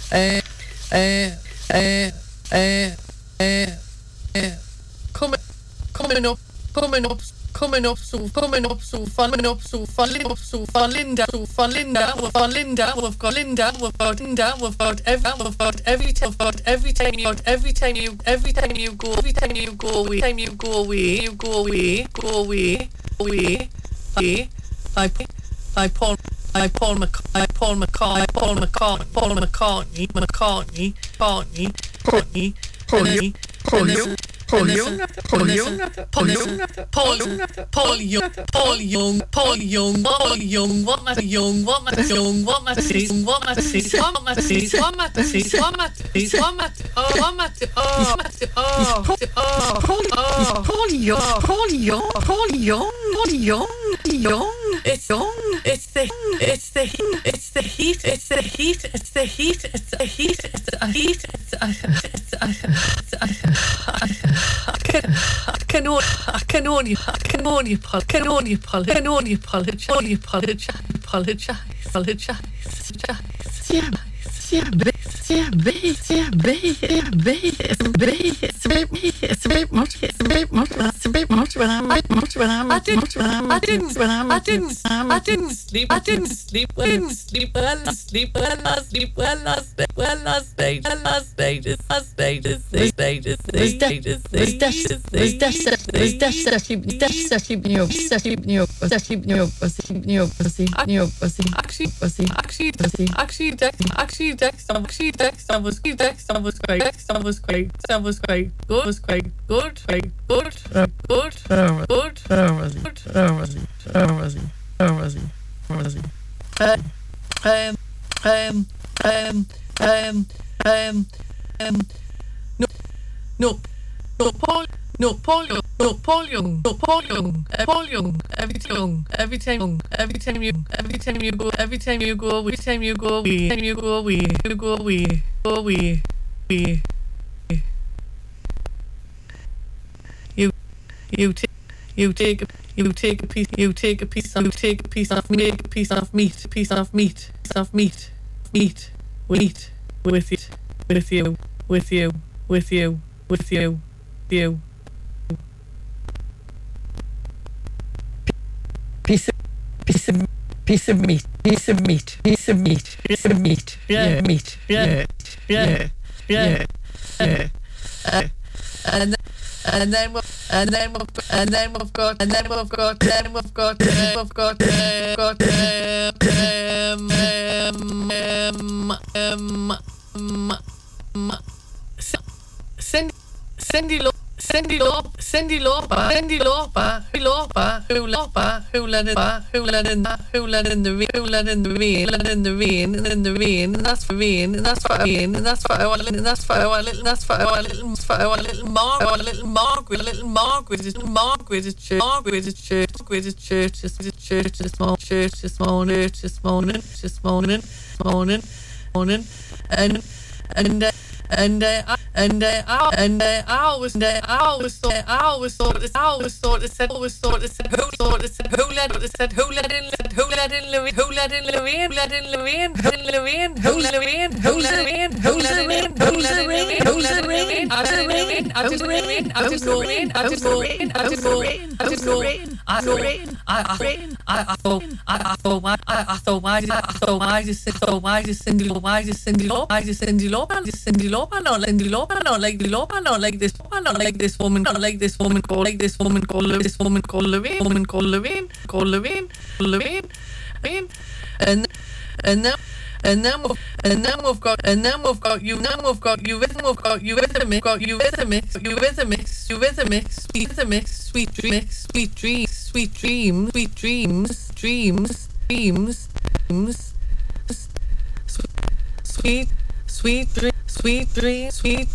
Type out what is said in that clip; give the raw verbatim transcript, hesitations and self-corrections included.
uh, uh, uh, uh, uh, uh, coming, coming up, coming up, coming up, so coming up, so falling up, so falling up, so falling down, so falling down, we've got Linda, we've got Linda, we've got Linda, we've got every, we've got every time, we've got every time you, every time you, every time you go, every time you go away, time you go away, you go away, go away, away, away. I, I Paul, I Paul Mc, I Paul McCartney, Paul McCartney, Paul McCartney, McCartney, McCartney, McCartney, McCartney, Paul Young, Paul Young, Paul Young, Paul Young, Paul Paul Young, Paul Young, Paul Young, Paul Young, what matter Young, what matter Young, what matter what matter what matter what matter what matter what matter oh what matter oh oh oh Paul Paul Young, Paul Young, Paul Young, Paul Young, Young. It's young. It's the it's the it's the heat. It's the heat. It's the heat. It's the heat. It's the heat. It's it's I can I can only I can only I can only can only apologize apologize only apologize apologize apologize apologize yeah yeah yeah yeah yeah yeah it's a bit it's a bit much it's a bit much it's a bit much when I'm much when I'm I didn't I didn't I didn't I didn't sleep I didn't sleep I didn't sleep well last sleep well last sleep well last well last stage last stages last stages stages stages stages stages actually actually actually Dex actually Dex actually Dex I was Dex I was great Dex I was great that was great good was great good great good good good good um um um um um um no no no Paul no Paul Young no Paul Young no Paul Young Paul Young every time every time every time you every time you go every time you go every time you go away time you go away you go away go away we you you take you take you take a piece you take a piece of you take a piece of make a piece of meat piece of meat piece of meat meat meat with it with you with you with you with you you piece of piece of piece of meat piece of meat piece of meat piece of meat yeah meat yeah yeah yeah yeah and and then we've, and then we've, and then we've got and then we've got then we've got uh, we've got uh, got um um um um um Cindy Cindy Lo Cindy Lo Cindy Lauper Cindy Lauper who Lauper who Lauper who let in who let in who let in the rain who let in the rain let in the rain and in the rain and that's for rain and that's for rain and that's for our little and that's for our little that's for our little for our little Margaret our little Margaret little Margaret is Margaret is church Margaret is church Margaret is church is church is small church is small church is morning is morning morning morning and and uh, and uh, and uh, I and uh, I always uh, I always thought I always thought this I always thought it said always thought it said who thought it said who let it said who let in who let in Lorraine who let in Lorraine who let in Lorraine who Lorraine who Lorraine who Lorraine who Lorraine who Lorraine who Lorraine I just Lorraine I just Lorraine I just Lorraine I just Lorraine I just Lorraine I just Lorraine I Lorraine I I I thought I I thought why I I thought why I thought why just so why just Cindy why just Cindy why just Cindy Lauper just Cindy Lauper not like Cindy Lauper not like the Lauper not like this not like this woman not like this woman called like this woman called this woman called Lorraine woman called Lorraine called Lorraine Lorraine Lorraine and and now and then we've and then we've got and then we've got you now we've got you rhythm we've got you rhythmic got you rhythmic you rhythmic you rhythmic sweet rhythmic sweet dreams sweet dreams sweet dreams sweet dreams dreams dreams dreams sweet sweet dreams sweet dreams